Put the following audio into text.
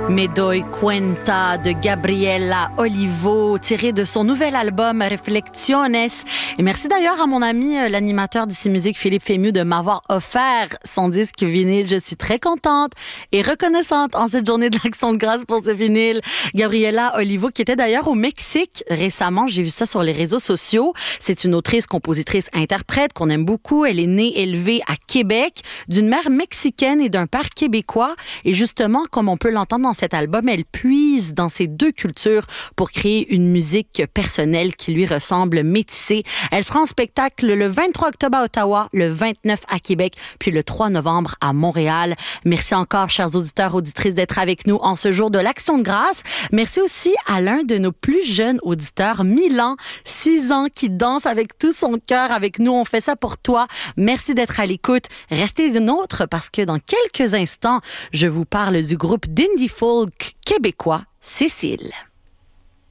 Me doy cuenta de Gabriela Olivo, tiré de son nouvel album Reflexiones. Et merci d'ailleurs à mon ami, l'animateur d'ici Musique, Philippe Fému, de m'avoir offert son disque vinyle. Je suis très contente et reconnaissante en cette journée de l'Action de grâce pour ce vinyle. Gabriela Olivo, qui était d'ailleurs au Mexique récemment, j'ai vu ça sur les réseaux sociaux. C'est une autrice, compositrice, interprète qu'on aime beaucoup. Elle est née, élevée à Québec, d'une mère mexicaine et d'un père québécois. Et justement, comme on peut l'entendre dans cet album, elle puise dans ces deux cultures pour créer une musique personnelle qui lui ressemble, métissée. Elle sera en spectacle le 23 octobre à Ottawa, le 29 à Québec, puis le 3 novembre à Montréal. Merci encore, chers auditeurs, auditrices, d'être avec nous en ce jour de l'Action de grâce. Merci aussi à l'un de nos plus jeunes auditeurs, Milan, 6 ans, qui danse avec tout son cœur avec nous. On fait ça pour toi. Merci d'être à l'écoute. Restez des nôtres parce que dans quelques instants, je vous parle du groupe d'indie folk québécois Cécile.